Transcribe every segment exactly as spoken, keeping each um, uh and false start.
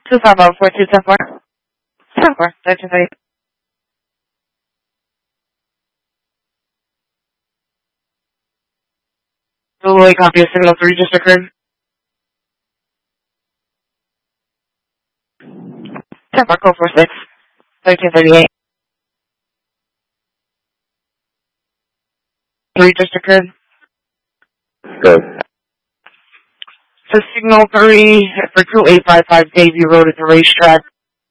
Two five zero four two ten four. Ten four. Thirteen thirty. Delay copy of signal three just occurred. Ten four code four six. Thirteen thirty eight. Three just occurred. Good. So signal three for two eight five five Davie Road at the racetrack.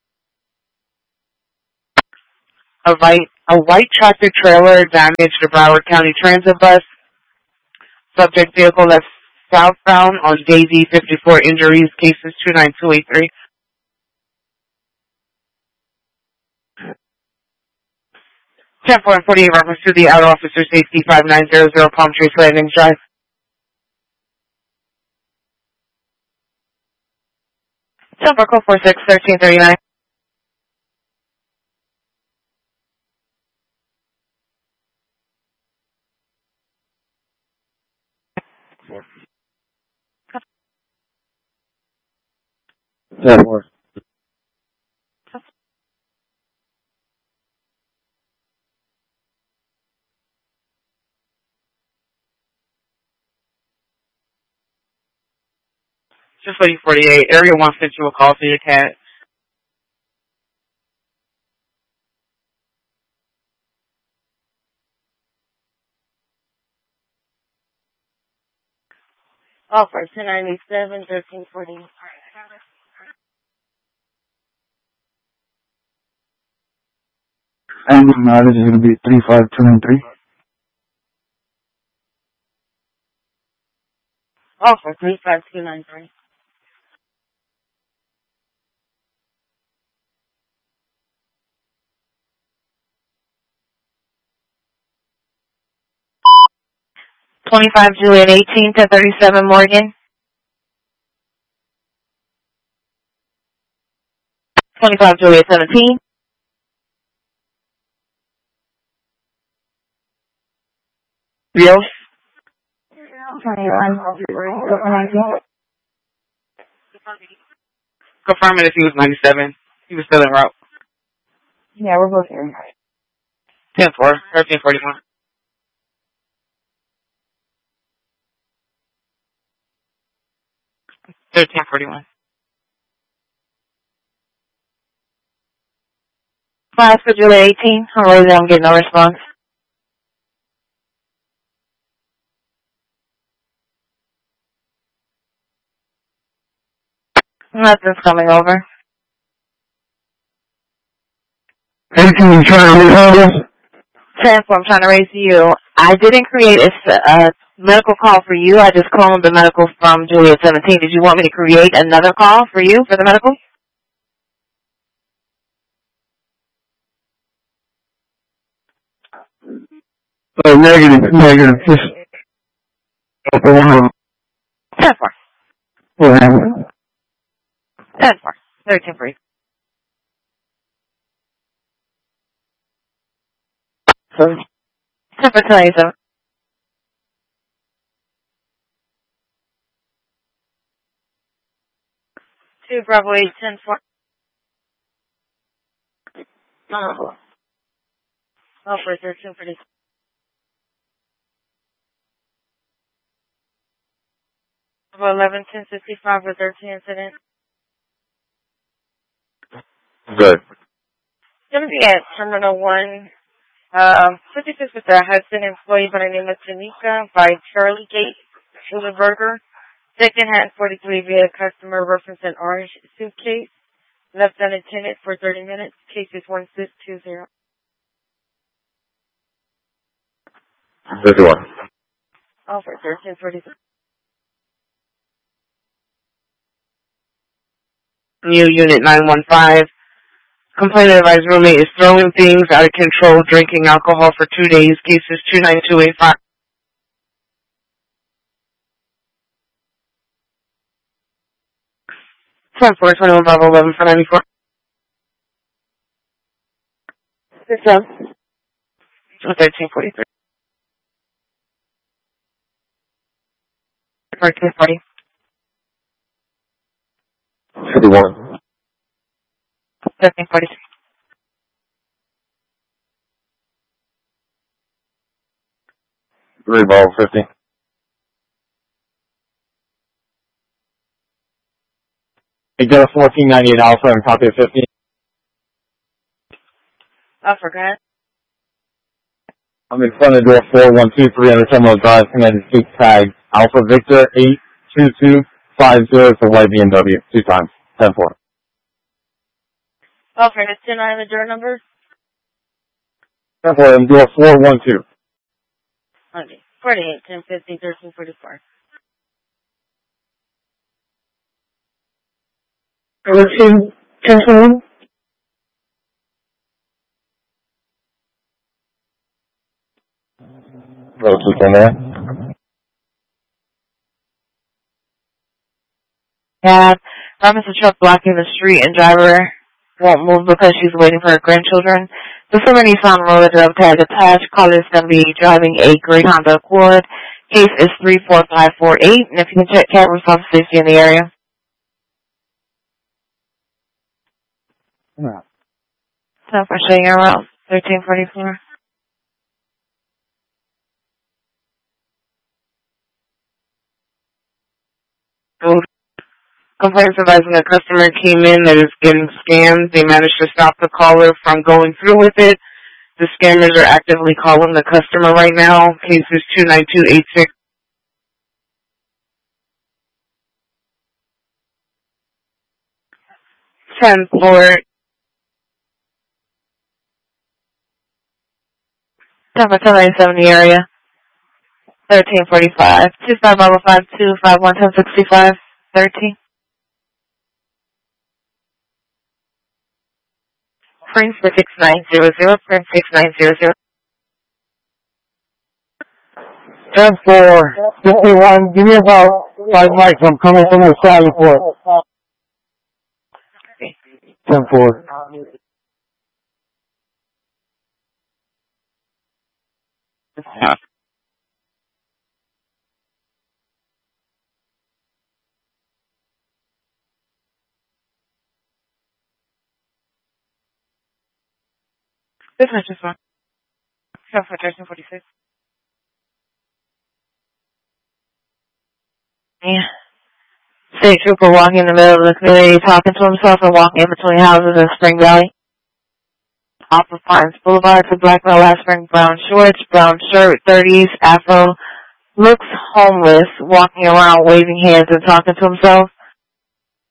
A white a white tractor trailer damaged a Broward County Transit bus. Subject vehicle left southbound on Davie fifty-four injuries. Cases two nine two eight three. ten four and forty-eight reference to the out officer safety five nine zero zero Palm Tree Landing Drive. ten four code four six thirteen thirty-nine. Ten four. Just waiting forty-eight. Area one sent you a call for your cat. Offer two ninety-seven thirteen forty. And the mileage is going to be three five two nine three. Offer three five two nine three. twenty-five Juliet eighteen to thirty-seven Morgan. twenty-five Juliet seventeen. Rios. Confirm it if he was ninety-seven. He was still en route. Yeah, we're both here. ten four, thirteen forty-one. thirteen forty-one. Five for Juliet eighteen. I'm really don't get no response. Nothing's coming over. Anything you trying to raise on? ten four, I'm trying to raise you. I didn't create a, a medical call for you. I just called the medical from Juliet seventeen. Did you want me to create another call for you for the medical? Oh, negative, negative. Just ten four. Whatever. ten four. thirteen free. ten four twenty-seven. two Bravo eight ten four. Oh, oh for thirteen pretty. Bravo eleven ten fifty-five for thirteen incident. Good. Gonna be at Terminal one. Um, fifty-six with a Hudson employee by the name of Tanika by Charlie Gate, Schulenberger. Second hand forty-three via customer reference an orange suitcase. Left unattended for thirty minutes. Case is one six two zero. fifty-one. Oh, for thirteen forty-three. New unit nine one five. Complainant advised roommate is throwing things out of control, drinking alcohol for two days. Cases two nine two eight five. ten four twenty-one Bravo eleven for ninety-four. Six up. thirteen forty-three. thirteen forty. fifty-one. thirteen forty-six. Three ball fifty. They go to fourteen ninety-eight Alpha and copy of fifty. Alpha, go ahead. I'm in front of door four one two three hundred Terminal Drive, Connecticut Street tag Alpha Victor eight two two five zero for white B M W. Two times. ten four. Alpha, it's ten nine the door number? ten four, and door four one two. Okay. forty-eight, ten fifty, thirteen forty-four. Everything, ten seven? Road keep in there. Yeah, Robinson truck blocking the street and driver won't move because she's waiting for her grandchildren. The silver Nissan Roller Drive tag attached. Caller is going to be driving a gray Honda Accord. Case is three four five four eight, and if you can check cameras off safety in the area. Yeah. So for showing you around thirteen forty-four. Complaints advising a customer came in that is getting scammed. They managed to stop the caller from going through with it. The scammers are actively calling the customer right now. Case is two nine two eight six. ten four. ten for ten ninety-seven in the area. thirteen forty-five. two five five five two five one ten sixty-five. thirteen. Prince for six nine zero zero. Prince six nine zero zero. ten four, fifty-one, give me about five mics, I'm coming from the Sally Port. ten four. This is just one. So for thirteen forty-six. Yeah. State trooper walking in the middle of the community talking to himself and walking in between houses in Spring Valley. Off of Pines Boulevard to black male, last spring, brown shorts, brown shirt, thirties, afro. Looks homeless, walking around waving hands and talking to himself.